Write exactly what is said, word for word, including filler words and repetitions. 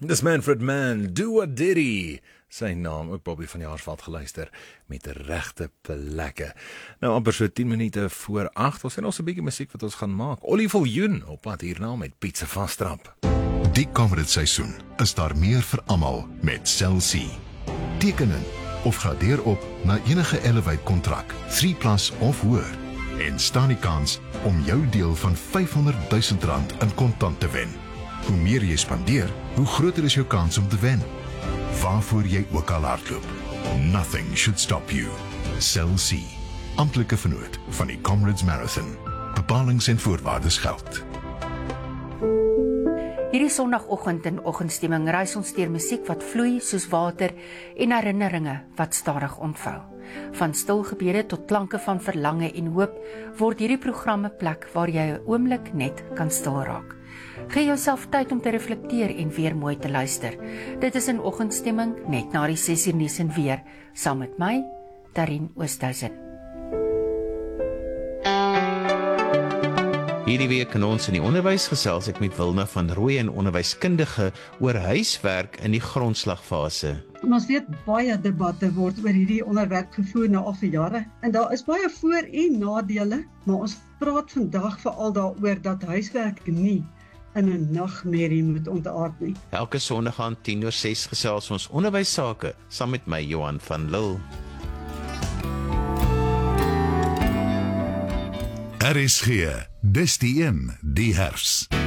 Dis Manfred Mann, Do a Diddy. Sy naam, ook Bobby van Jaarsveld geluister, met die regte plekke. Nou amper so tien minute voor agt, ons het nog so 'n bietjie musiek wat ons gaan maak. Ollie Viljoen, op pad hierna met Pizza Vastrap. Die Comrade seisoen is daar meer vir almal met Cell C. Teken in of gradeer op na enige Elevate kontrak, drie plus of hoër, en staan die kans om jou deel van vyfhonderd duisend rand in kontant te wen. Hoe meer jy spandeer, hoe groter is jou kans om te wen. Waarvoor jy ook al hardloop. Nothing should stop you. Cell C, amptelike vernoot van die Comrades Marathon. Bepalings en voorwaardes geld. Hierdie sondagoggend in oggendstemming reis ons deur musiek wat vloei soos water en herinneringe wat stadig ontvou. Van stil gebede tot klanke van verlange en hoop word hierdie program 'n plek waar jy 'n oomblik net kan stil raak. Gee jouself tyd om te reflekteer en weer mooi te luister. Dit is in oggendstemming net na die ses uur nuus en weer, saam met my, Darien Oosthuizen. Hierdie week in ons in die onderwys gesels ek met Wilna van Rooyen, en onderwyskundige oor huiswerk in die grondslagfase. Ons weet baie debatte word oor hierdie onderwerp gevoer na al vir jare en daar is baie voor- en nadele, maar ons praat vandag veral daaroor dat huiswerk nie in 'n nagmerrie moet ontaard nie. Elke Sondag aan tien oor ses gesels ons onderwyssake saam met my Johan van Lille. R S G, dis die een, die herfs.